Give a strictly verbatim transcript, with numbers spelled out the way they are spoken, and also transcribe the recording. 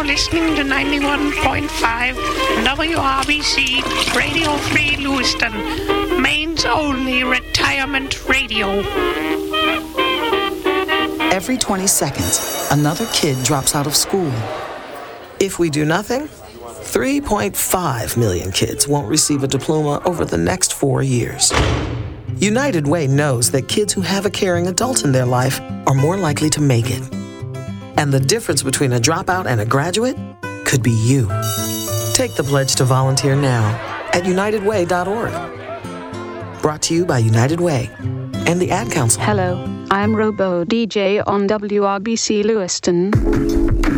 You're listening to ninety-one point five W R B C Radio Free Lewiston, Maine's only retirement radio. Every twenty seconds, another kid drops out of school. If we do nothing, three point five million kids won't receive a diploma over the next four years. United Way knows that kids who have a caring adult in their life are more likely to make it. And the difference between a dropout and a graduate could be you. Take the pledge to volunteer now at united way dot org. Brought to you by United Way and the Ad Council. Hello, I'm Robo D J on W R B C Lewiston.